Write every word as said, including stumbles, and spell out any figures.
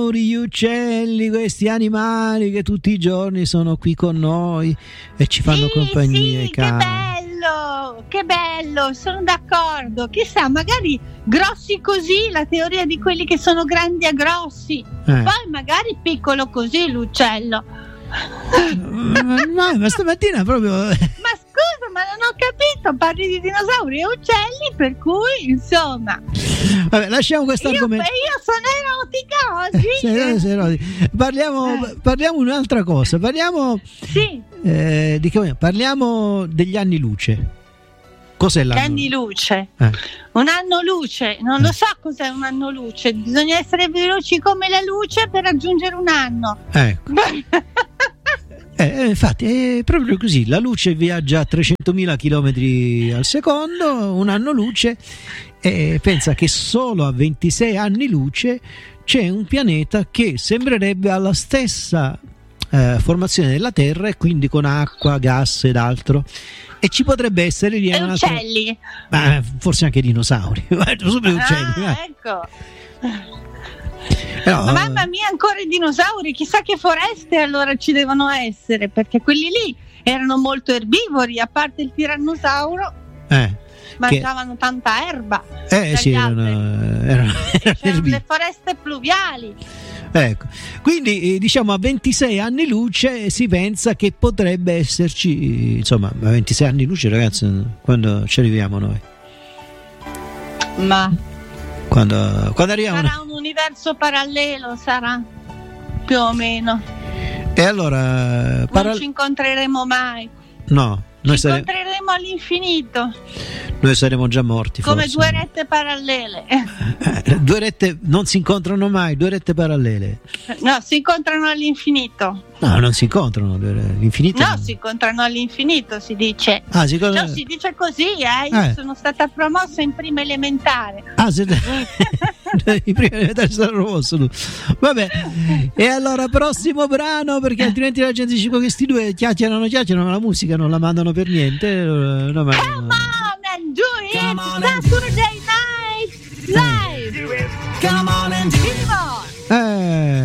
dinosauri, gli uccelli, questi animali che tutti i giorni sono qui con noi e ci fanno sì, compagnia. Sì, che bello, che bello, sono d'accordo. Chissà, magari grossi così, la teoria di quelli che sono grandi a grossi, eh. Poi magari piccolo così l'uccello. ma, ma stamattina proprio ma scusa, ma non ho capito, parli di dinosauri e uccelli, per cui insomma vabbè, lasciamo questo io, argomento. Io sono erotica oggi. sei, sei erotica. Parliamo eh. parliamo un'altra cosa, parliamo sì. eh, di che parliamo degli anni luce. Cos'è l'anno? Anni luce? Eh. Un anno luce, non lo so cos'è un anno luce, bisogna essere veloci come la luce per raggiungere un anno. Ecco. eh, infatti è proprio così, la luce viaggia a trecentomila chilometri al secondo, un anno luce, e pensa che solo a ventisei anni luce c'è un pianeta che sembrerebbe alla stessa eh, formazione della Terra e quindi con acqua, gas ed altro. E ci potrebbe essere lì e un'altra... uccelli, ma forse anche dinosauri. Super uccelli. Ah, ecco. Però, ma mamma mia, ancora i dinosauri, chissà che foreste allora ci devono essere, perché quelli lì erano molto erbivori, a parte il tirannosauro, eh, mangiavano che... tanta erba. Eh sì, erano, erano, erano c'erano le foreste pluviali. Ecco, quindi diciamo a ventisei anni luce si pensa che potrebbe esserci, insomma, a ventisei anni luce, ragazzi, quando ci arriviamo noi? Ma quando, quando arriviamo? Sarà un universo parallelo, sarà più o meno. E allora paral- non ci incontreremo mai. No, noi ci sare- incontreremo all'infinito. Noi saremo già morti, come forse. Due rette parallele. Eh, due rette non si incontrano mai, due rette parallele. No, si incontrano all'infinito. No, non si incontrano, l'infinito. No, si incontrano all'infinito, si dice. Ah, si, con... no, si dice così, eh. Io eh. sono stata promossa in prima elementare. Ah, siete... in prima elementare sono promosso tu. Vabbè. E allora prossimo brano, perché altrimenti la gente dice che questi due chiacchierano, chiacchierano, ma la musica non la mandano per niente. No, ma... Come on and do it, Come on Saturday Night Live. Come on and do it. Eh